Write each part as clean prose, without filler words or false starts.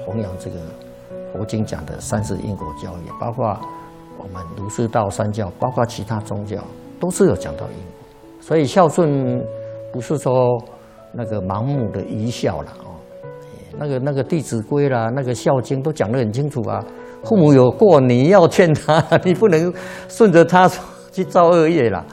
弘扬这个佛经讲的三世因果教育，包括我们儒释道三教，包括其他宗教，都是有讲到因果。所以孝顺不是说那个盲目的愚孝了哦，那个《弟子规》啦，那个《孝经》都讲得很清楚啊。父母有过，你要劝他，你不能顺着他去造恶业啦。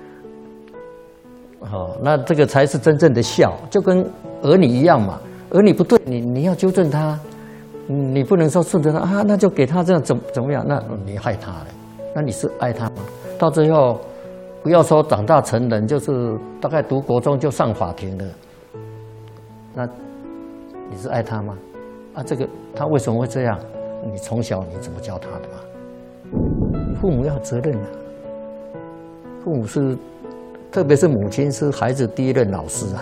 哦，那这个才是真正的孝，就跟儿女一样嘛。儿女不对，你要纠正他，你不能说顺着他啊，那就给他这样怎么样？那你害他了，那你是爱他吗？到最后，不要说长大成人，就是大概读国中就上法庭了，那你是爱他吗？啊，这个他为什么会这样？你从小你怎么教他的嘛？父母要有责任啊，父母是，特别是母亲是孩子第一任老师啊，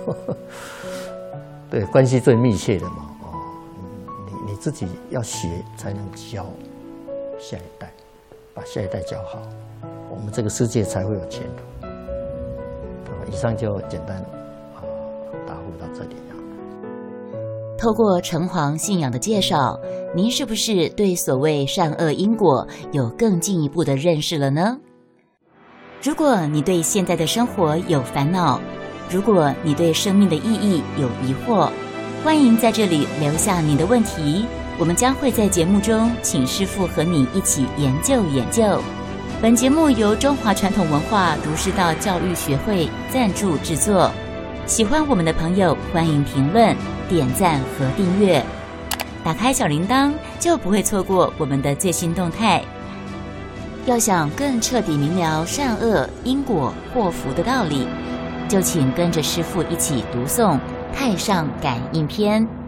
对，关系最密切的嘛。哦，你自己要学才能教下一代，把下一代教好，我们这个世界才会有前途。以上就简单答复到这里。 透过城隍信仰的介绍，您是不是对所谓善恶因果有更进一步的认识了呢？如果你对现在的生活有烦恼，如果你对生命的意义有疑惑，欢迎在这里留下您的问题，我们将会在节目中请师父和你一起研究研究。本节目由中华传统文化儒释道教育学会赞助制作，喜欢我们的朋友欢迎评论、点赞和订阅，打开小铃铛就不会错过我们的最新动态。要想更彻底明了善恶因果祸福的道理，就请跟着师父一起读诵《太上感应篇》。